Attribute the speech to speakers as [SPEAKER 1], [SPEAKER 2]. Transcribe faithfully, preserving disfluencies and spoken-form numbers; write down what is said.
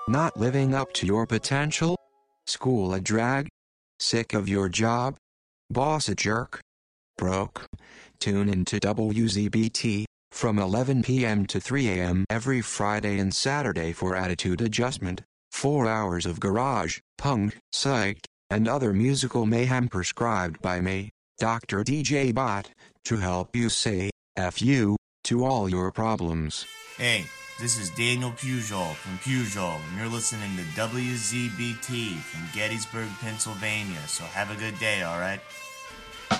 [SPEAKER 1] Not living up to your potential? School a drag? Sick of your job? Boss a jerk? Broke? Tune into W Z B T from eleven p m to three a m every Friday and Saturday for Attitude Adjustment. Four hours of garage, punk, psych, and other musical mayhem prescribed by me, Doctor D J Bot, to help you say F you to all your problems.
[SPEAKER 2] Hey, this is Daniel Pujol from Pujol, and you're listening to W Z B T from Gettysburg, Pennsylvania, so have a good day, alright?